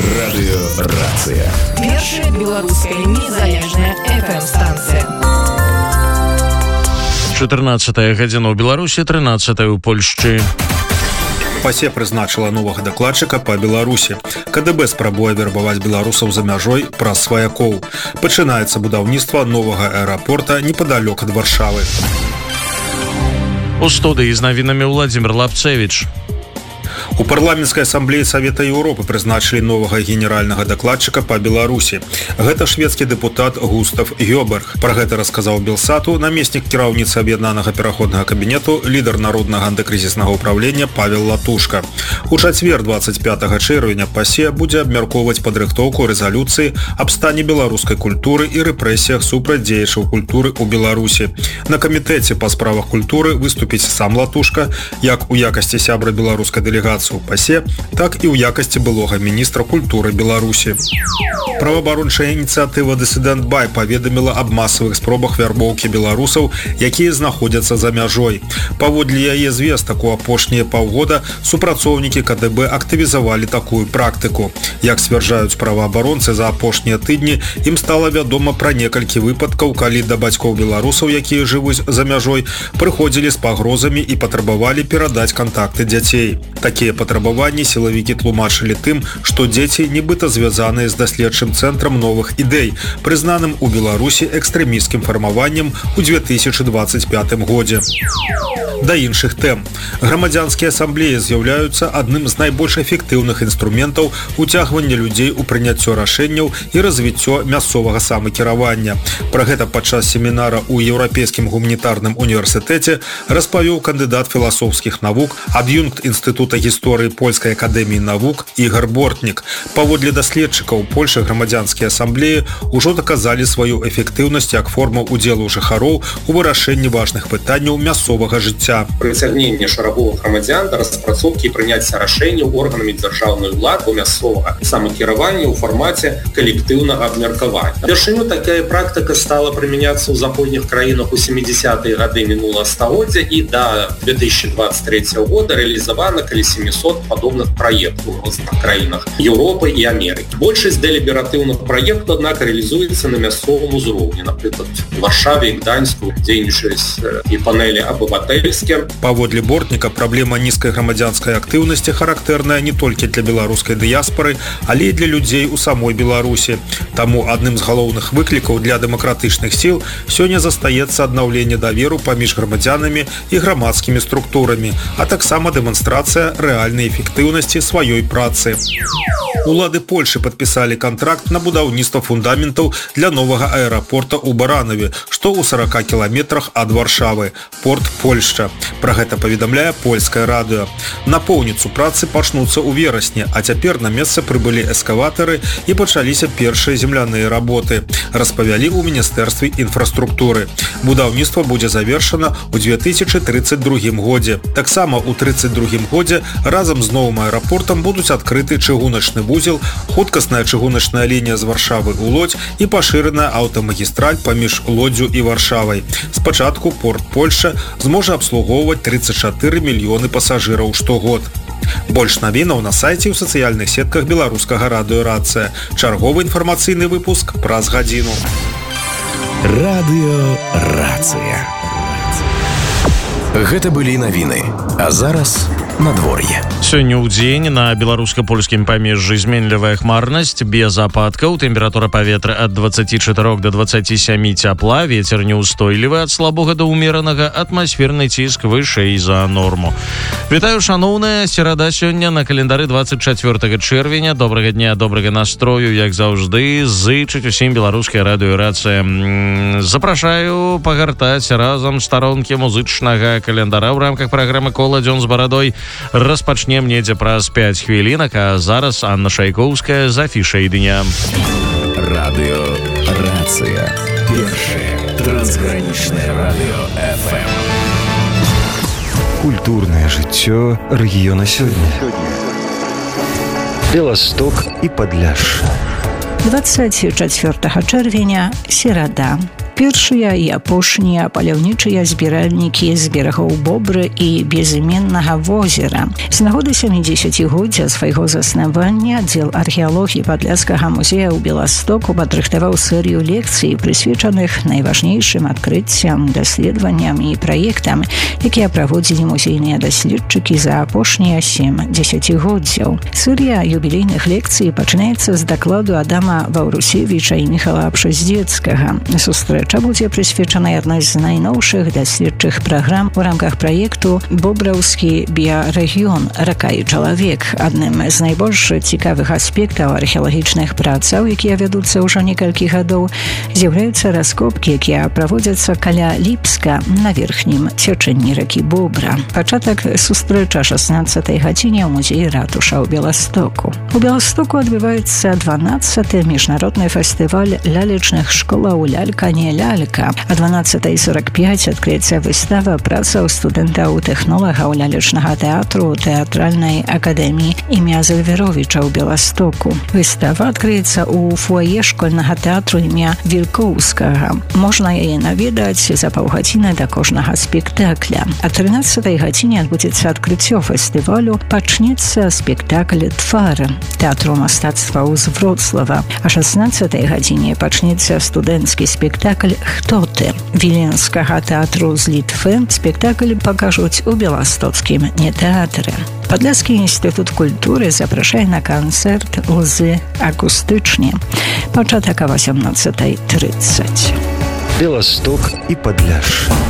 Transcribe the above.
Радыёрацыя. Першая беларуская незалежная FM-станцыя. 14 гадзіна ў Беларусі, 13 у Польшчы. ПАСЕ прызначыла новага дакладчыка па Беларусі. КДБ спрабуе вербаваць беларусаў за мяжой праз сваякоў. Пачынаецца будаўніцтва новага аэрапорта непадалёк ад Варшавы. У студыі з навінамі Владзімир Лапцевіч. У парламенцкай асамблеі Савета Еўропы прызначылі новага генеральнага дакладчыка па Беларусі. Гэта шведскі дэпутат Густав Гёберг. Пра гэта расказаў Белсату намеснік кіраўніцы аб'яднанага пераходнага кабінету, лідар народнага антыкрызіснага ўправлення Павел Латушка. У чацвер 25 чэрвеня ПАСЕ будзе абмяркоўваць падрыхтоўку рэзалюцыі аб стане беларускай культуры і рэпрэсіях супраць дзеячаў культуры ў Беларусі. На камітэце па справах культуры выступіць сам Латушка, як у якасці сябра беларускай дэлегацыі ў ПАСЕ, так і ў якасці былога міністра культуры Беларусі. Праваабарончая ініцыятыва «Дысідэнт Бай» паведаміла аб масавых спробах вярбоўкі беларусаў, якія знаходзяцца за мяжой. Паводле яе звестак, у апошнія паўгода супрацоўнікі КДБ актывізавалі такую практыку. Як сцвярджаюць праваабаронцы, за апошнія тыдні ім стала вядома пра некалькі выпадкаў, калі да бацькоў беларусаў, якія жывуць за мяжой, прыходзілі з пагрозамі і патрабавалі перадаць кантакты дзяцей. Такія патрабаванні сілавікі тлумачылі тым, што дзеці нібыта звязаныя з даследчым цэнтрам новых ідэй, прызнаным у Беларусі экстрэмісцкім фармаваннем у 2025 годзе. Да іншых тэм. Грамадзянскія асамблеі з'яўляюцца адным з найбольш эфектыўных інструментаў уцягвання людзей у прыняццё рашэнняў і развіццё мясцовага самакіравання. Пра гэта падчас семінара ў Еўрапейскім гуманітарным універсітэце распавёў кандыдат філасофскіх навук, ад'юнкт Інстытута гісторыі Польскай акадэміі навук Ігар Бортнік. Паводле даследчыкаў, Польшы грамадзянскія асамблеі ўжо даказалі сваю эфектыўнасць як форму ўдзелу жыхароў у вырашэнні важных пытанняў мясцовага жыцця. Прыцягненне шараговых грамадзян да распрацоўкі і прыняцця рашэнняў органамі дзяржаўнай улады мясцовага самакіравання ў фармаце калектыўнага абмеркавання. Упершыню такая практыка стала прымяняцца ў заходніх краінах у 70-е гады мінулага стагоддзя і да 2023 года рэалізавана каля 700 падобных праектаў у розных краінах Еўропы і Амерыкі. Большасць дэлібератыўных праектаў, аднак, рэалізуецца на мясцовым узроўні. Напрыклад, у Варшаве і Гданьску дзейнічаюць і панелі абыватэльскія. Паводле Бортніка, праблема нізкай грамадзянскай актыўнасці характэрная не толькі для беларускай дыяспары, але і для людзей у самой Беларусі. Таму адным з галоўных выклікаў для дэмакратычных сіл сёння застаецца аднаўленне даверу паміж грамадзянамі і грамадскімі структурамі, а таксама дэманстрацыя рэальнай эфектыўнасці сваёй працы. Улады Польшы падпісалі кантракт на будаўніцтва фундаментаў для новага аэрапорта ў Баранаве, што ў 40 кіламетрах ад Варшавы, порт Польшча. Пра гэта паведамляе польскае радыё. Напоўніцу працы пачнуцца ў верасні, а цяпер на месца прыбылі эскаватары і пачаліся першыя земляныя работы, распавялі ў міністэрстве інфраструктуры. Будаўніцтва будзе завершана ў 2032 годзе. Таксама ў 32 годзе разам з новым аэрапортам будуць адкрыты чыгуначны вузел, хуткасная чыгуначная лінія з Варшавы ў Лодзь і пашыраная аўтамагістраль паміж Лодзю і Варшавай. Спачатку порт Польшча зможа абслугоўваць 34 мільёны пасажыраў штогод. Больш навінаў на сайце і ў сацыяльных сетках беларускага радыёрацыя. Чарговы інфармацыйны выпуск праз гадзіну. Радыёрацыя. Гэта былі навіны. А зараз надвор'е. Сёння ў дзень на беларуска-польскім памежжы зменлівая хмарнасць, без ападкаў, тэмпература паветра ад 24 до 27 цяпла, вецер неўстойлівы ад слабога да ўмеранага, атмасферны ціск вышэй за норму. Вітаю, шаноўная, серада сёння на календары 24 чэрвеня. Добрага дня, добрага настрою, як заўжды, зычыць усім беларуская радыёрацыя. Запрашаю пагартаць разам старонкі музычнага календара ў рамках праграмы «Кола дзён з барадой». Распачнем недзе праз 5 хвілінак, а зараз Анна Шайкоўская з афішай дня. Радыёрацыя. Першае трансгранічнае радыё FM. Культурнае жыццё рэгіёна сёння. Беласток і Падляшша. 24 чэрвеня, серада. Першыя і апошнія паляўнічыя збіральнікі з берагоў Бобры і безыменнага возера. З нагоды 70-годдзя свайго заснавання аддзел археалогіі Падляшскага музея ў Беластоку падрыхтаваў серыю лекцый, прысвечаных найважнейшым адкрыццям, даследаванням і праектам, якія праводзілі музейныя даследчыкі за апошнія 7 дзесяцігоддзяў. Серыя юбілейных лекцый пачынаецца з дакладу Адама Ваўрусевіча і Міхала Пшаздзецкага. Сустрэча будзе прысвечана адной з найноўшых даследчых праграм у рамках праекту «Бобраўскі біярэгіён. Рака і чалавек». Адным з найбольш цікавых аспектаў археалагічных працаў, якія вядуцца ўжо некалькі гадоў, з'яўляюцца раскопкі, якія праводзяцца каля Ліпска на верхнім цячэнні ракі Бобра. Пачатак сустрэча 16-й гадзіне ў музеі ратуша ў Беластоку. У Беластоку адбываецца 12-й міжнародны фестываль лялечных школаў «Лялька не лялька». А 12:45 адкрыецца выстава працаў студэнтаў-тэхнолагаў лялечнага тэатру тэатральнай акадэміі імя Зальверовіча ў Беластоку. Выстава адкрыецца ў фуае школьнага тэатру імя Вілкоўскага. Можна яе наведаць за паўгадзіны да кожнага спектакля. А 13-й гадзіне адбудзецца адкрыццё фестывалю, пачнецца спектакль «Твар» тэатру мастацтва з Вроцлава. А 16-й гадзіне пачнецца студэнцкі спектакль «Хто ты?» Віленскага тэатру з Літвы. Спектакль пакажуць у беластоцкім нетэатры. Падляшскі інстытут культуры запрашае на канцэрт «Лзы акустычні». Пачатак о 18:30. Белосток и Подляшшэ.